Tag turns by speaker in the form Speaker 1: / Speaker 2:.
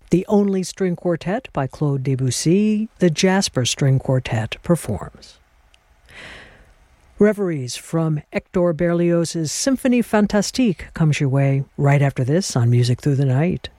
Speaker 1: The Only String Quartet by Claude Debussy, the Jasper String Quartet performs. Reveries from Hector Berlioz's Symphonie Fantastique comes your way right after this on Music Through the Night.